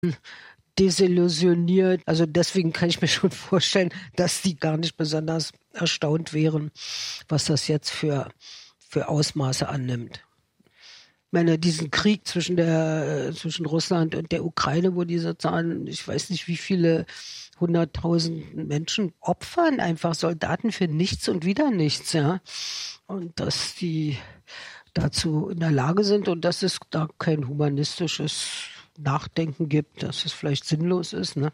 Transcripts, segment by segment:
desillusioniert. Also deswegen kann ich mir schon vorstellen, dass die gar nicht besonders erstaunt wären, was das jetzt für Ausmaße annimmt. Ich meine, diesen Krieg zwischen Russland und der Ukraine, wo die sozusagen, ich weiß nicht, wie viele 100.000 Menschen opfern, einfach Soldaten für nichts und wieder nichts, ja. Und dass die dazu in der Lage sind und dass es da kein humanistisches Nachdenken gibt, dass es vielleicht sinnlos ist, ne?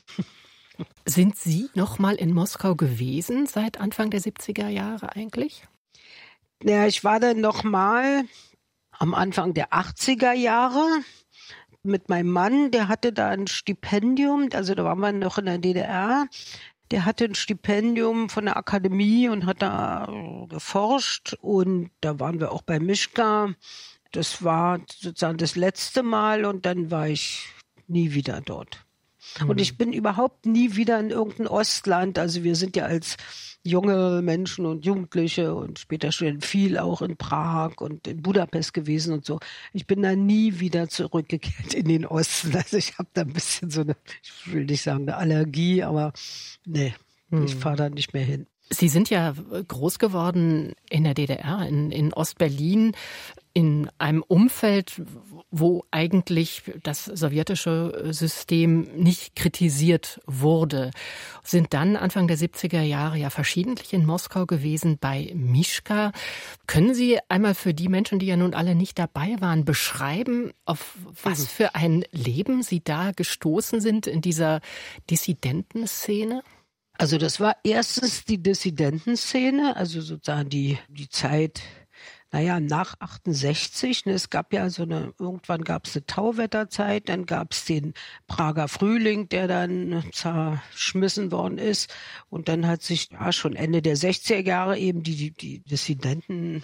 Sind Sie noch mal in Moskau gewesen seit Anfang der 70er Jahre eigentlich? Ja, ich war dann noch mal am Anfang der 80er Jahre mit meinem Mann, der hatte da ein Stipendium, also da waren wir noch in der DDR. Der hatte ein Stipendium von der Akademie und hat da geforscht und da waren wir auch bei Mischka. Das war sozusagen das letzte Mal und dann war ich nie wieder dort. Und ich bin überhaupt nie wieder in irgendein Ostland. Also wir sind ja als junge Menschen und Jugendliche und später Studenten viel auch in Prag und in Budapest gewesen und so. Ich bin da nie wieder zurückgekehrt in den Osten. Also ich habe da ein bisschen so eine, ich will nicht sagen eine Allergie, aber nee, ich fahre da nicht mehr hin. Sie sind ja groß geworden in der DDR, in Ostberlin, in einem Umfeld, wo eigentlich das sowjetische System nicht kritisiert wurde. Sind dann Anfang der 70er Jahre ja verschiedentlich in Moskau gewesen bei Mischka. Können Sie einmal für die Menschen, die ja nun alle nicht dabei waren, beschreiben, auf was für ein Leben Sie da gestoßen sind in dieser Dissidentenszene? Also das war erstens die Dissidentenszene, also sozusagen die Zeit, nach 68. Es gab ja irgendwann gab es eine Tauwetterzeit, dann gab es den Prager Frühling, der dann zerschmissen worden ist. Und dann hat sich schon Ende der 60er Jahre eben die Dissidenten,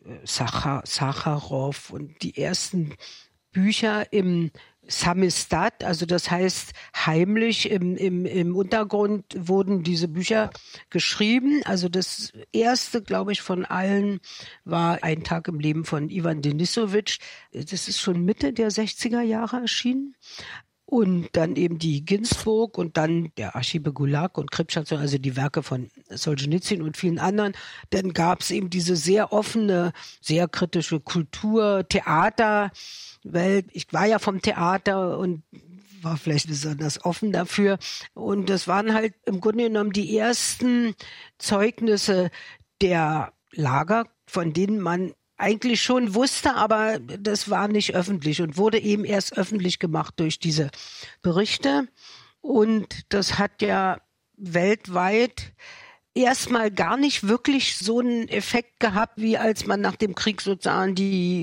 Sacharow und die ersten Bücher im Samizdat, also das heißt heimlich im Untergrund wurden diese Bücher geschrieben. Also das erste, glaube ich, von allen war Ein Tag im Leben von Iwan Denisowitsch. Das ist schon Mitte der 60er Jahre erschienen. Und dann eben die Ginzburg und dann der Archive Gulag und Kripschatzon, also die Werke von Solzhenitsyn und vielen anderen. Dann gab es eben diese sehr offene, sehr kritische Kultur, Theaterwelt. Ich war ja vom Theater und war vielleicht besonders offen dafür. Und das waren halt im Grunde genommen die ersten Zeugnisse der Lager, von denen man eigentlich schon wusste, aber das war nicht öffentlich und wurde eben erst öffentlich gemacht durch diese Berichte. Und das hat ja weltweit erstmal gar nicht wirklich so einen Effekt gehabt, wie als man nach dem Krieg sozusagen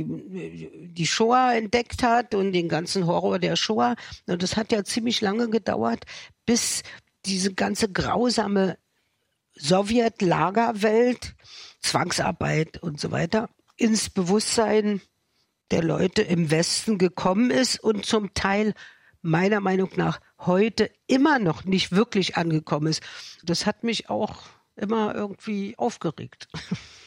die Shoah entdeckt hat und den ganzen Horror der Shoah. Und das hat ja ziemlich lange gedauert, bis diese ganze grausame Sowjet-Lagerwelt, Zwangsarbeit und so weiter, ins Bewusstsein der Leute im Westen gekommen ist und zum Teil meiner Meinung nach heute immer noch nicht wirklich angekommen ist. Das hat mich auch immer irgendwie aufgeregt.